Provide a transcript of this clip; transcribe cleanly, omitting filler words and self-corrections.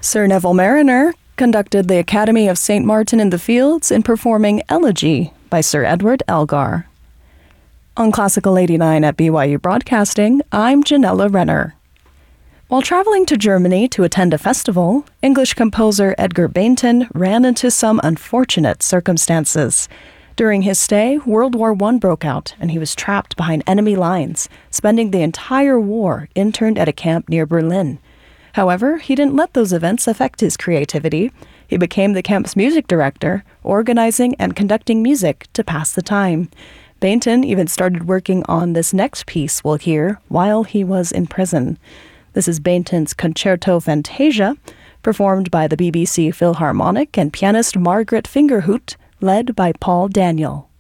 Sir Neville Mariner conducted the Academy of St. Martin in the Fields in performing Elegy by Sir Edward Elgar. On Classical 89 at BYU Broadcasting, I'm Janella Renner. While traveling to Germany to attend a festival, English composer Edgar Bainton ran into some unfortunate circumstances. During his stay, World War I broke out, and he was trapped behind enemy lines, spending the entire war interned at a camp near Berlin. However, he didn't let those events affect his creativity. He became the camp's music director, organizing and conducting music to pass the time. Bainton even started working on this next piece we'll hear while he was in prison. This is Bainton's Concerto Fantasia, performed by the BBC Philharmonic and pianist Margaret Fingerhut, led by Paul Daniel.